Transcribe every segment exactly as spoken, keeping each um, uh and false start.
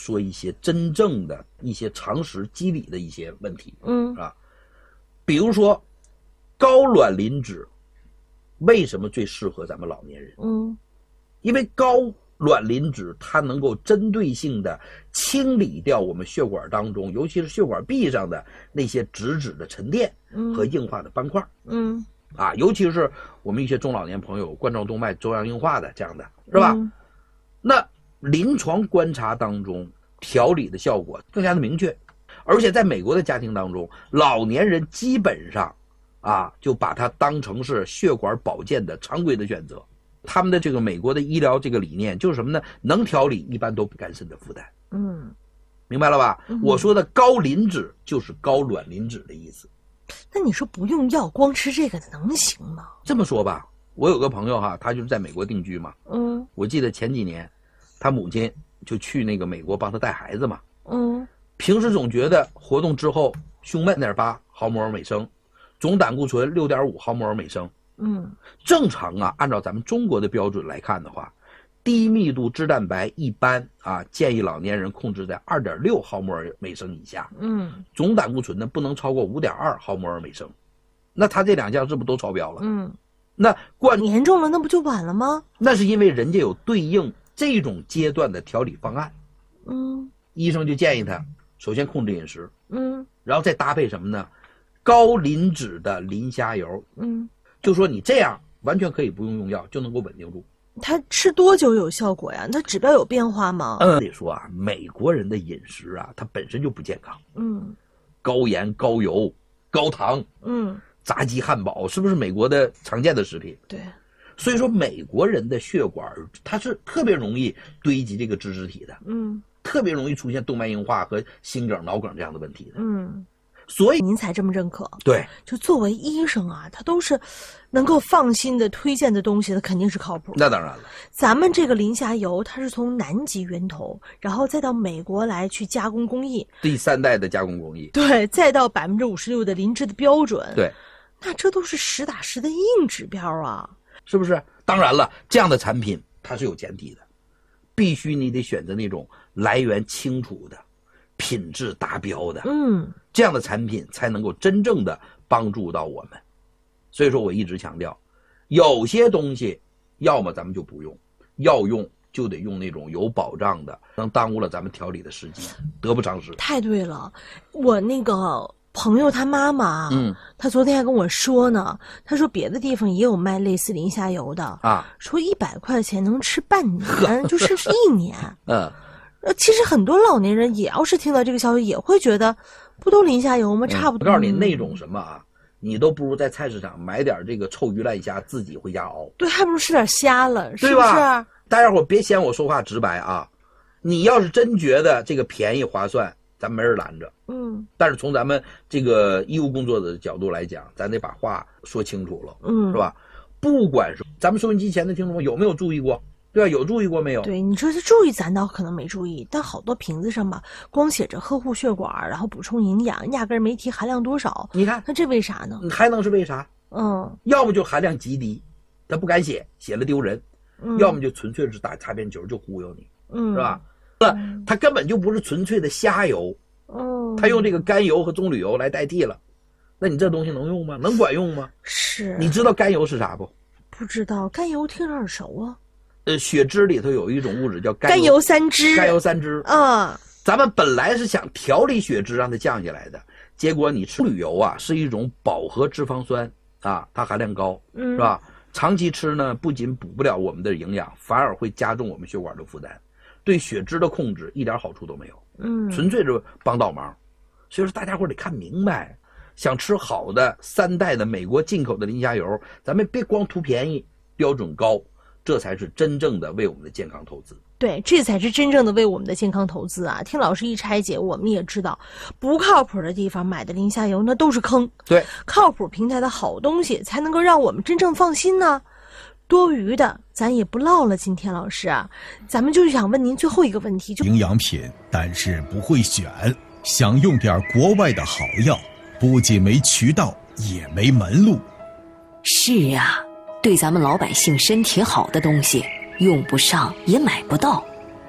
说一些真正的一些常识机理的一些问题， 嗯啊，比如说高卵磷脂为什么最适合咱们老年人？ 嗯， 因为高卵磷脂它能够针对性的清理掉我们血管当中，尤其是血管壁上的那些脂质的沉淀和硬化的斑块。 嗯啊，尤其是我们一些中老年朋友冠状动脉粥样硬化的这样的，是吧？ 嗯、 那临床观察当中，调理的效果更加的明确，而且在美国的家庭当中，老年人基本上啊就把它当成是血管保健的常规的选择。他们的这个美国的医疗这个理念就是什么呢？能调理一般都不肝肾的负担。 嗯， 明白了吧？ 嗯、 我说的高磷脂就是高卵磷脂的意思。 那你说不用药，光吃这个能行吗？ 这么说吧，我有个朋友哈，他就是在美国定居嘛。 嗯， 我记得前几年，他母亲就去那个美国帮他带孩子嘛。 嗯， 平时总觉得活动之后胸闷点八毫摩尔每升，总胆固醇六点五毫摩尔每升。 嗯， 正常啊，按照咱们中国的标准来看的话，低密度脂蛋白一般啊，建议老年人控制在 二点六毫摩尔每升以下。 嗯， 总胆固醇呢不能超过 五点二毫摩尔每升。那他这两项是不是都超标了？ 嗯， 那冠严重了那不就晚了吗？ 那是因为人家有对应这种阶段的调理方案。 嗯， 医生就建议他首先控制饮食， 嗯， 然后再搭配什么呢？高磷脂的磷虾油。 嗯， 就说你这样完全可以不用用药就能够稳定住。 他吃多久有效果呀？他指标有变化吗？ 嗯，得说啊，美国人的饮食啊，它本身就不健康。 嗯， 高盐、高油、高糖， 嗯， 炸鸡、汉堡，是不是美国的常见的食品？ 对。 所以说，美国人的血管它是特别容易堆积这个脂质体的， 嗯， 特别容易出现动脉硬化和心梗、脑梗这样的问题的。 嗯。 所以您才这么认可。 对， 就作为医生啊，他都是能够放心的推荐的东西，他肯定是靠谱。 那当然了， 咱们这个磷虾油，它是从南极源头，然后再到美国来去加工工艺， 第三代的加工工艺， 对，再到百分之五十六的磷脂的标准， 对， 那这都是实打实的硬指标啊， 是不是？当然了，这样的产品它是有前提的，必须你得选择那种来源清楚的。品质达标的， 嗯， 这样的产品才能够真正的帮助到我们。所以说我一直强调，有些东西要么咱们就不用，要用就得用那种有保障的，能耽误了咱们调理的时机，得不偿失。 太对了，我那个朋友他妈妈， 嗯， 他昨天还跟我说呢，他说别的地方也有卖类似磷虾油的啊， 说一百块钱能吃半年，就甚至一年。 嗯。 呃，其实很多老年人也要是听到这个消息，也会觉得，不都磷虾油吗？差不多。 我告诉你，那种什么啊，你都不如在菜市场买点这个臭鱼烂虾，自己回家熬。 对，还不如吃点虾了，是不是？ 大家伙别嫌我说话直白啊，你要是真觉得这个便宜划算，咱没人拦着。 嗯。 但是从咱们这个医务工作者的角度来讲，咱得把话说清楚了， 嗯， 是吧？不管是咱们收音机前的听众们有没有注意过？对吧？有注意过没有？ 对，你说他注意，咱倒可能没注意，但好多瓶子上吧，光写着呵护血管，然后补充营养，压根没提含量多少。 你看， 那这为啥呢？ 还能是为啥？ 嗯， 要么就含量极低，他不敢写，写了丢人； 嗯、 要么就纯粹是打擦边球，就忽悠你， 嗯， 是吧？那、嗯、他根本就不是纯粹的虾油， 哦、嗯， 他用这个甘油和棕榈油来代替了，那你这东西能用吗？能管用吗？ 是。 你知道甘油是啥不？ 不知道，甘油听着耳熟啊。 呃，血脂里头有一种物质叫甘油, 甘油三酯， 甘油三酯啊。 咱们本来是想调理血脂，让它降下来的，结果你吃棕榈油啊，是一种饱和脂肪酸啊，它含量高， 嗯， 是吧？长期吃呢，不仅补不了我们的营养，反而会加重我们血管的负担，对血脂的控制一点好处都没有， 嗯， 纯粹是帮倒忙。所以说大家伙得看明白，想吃好的三代的美国进口的磷虾油，咱们别光图便宜，标准高。这才是真正的为我们的健康投资。 对，这才是真正的为我们的健康投资啊！听老师一拆解，我们也知道，不靠谱的地方买的磷虾油那都是坑。 对， 靠谱平台的好东西才能够让我们真正放心呢。多余的咱也不唠了。今天老师啊，咱们就是想问您最后一个问题，就营养品，但是不会选，想用点国外的好药，不仅没渠道，也没门路。 是啊。对咱们老百姓身体好的东西，用不上也买不到，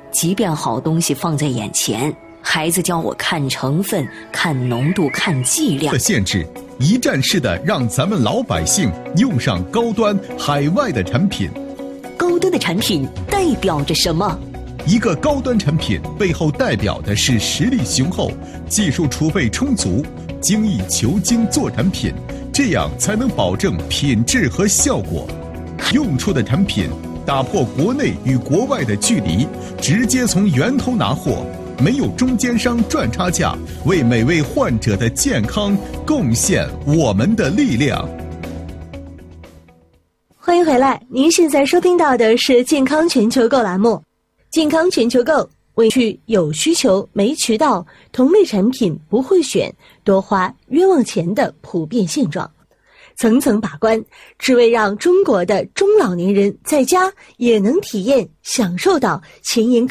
即便好东西放在眼前，孩子教我看成分、看浓度、看剂量的限制，一站式的让咱们老百姓用上高端海外的产品。 高端的产品代表着什么？ 一个高端产品背后代表的是实力雄厚、技术储备充足、精益求精做产品，这样才能保证品质和效果。用出的产品打破国内与国外的距离，直接从源头拿货，没有中间商赚差价，为每位患者的健康贡献我们的力量。 欢迎回来，您现在收听到的是健康全球购栏目。健康全球购为去有需求没渠道、同类产品不会选、多花冤枉钱的普遍现状，层层把关，只为让中国的中老年人在家也能体验享受到前沿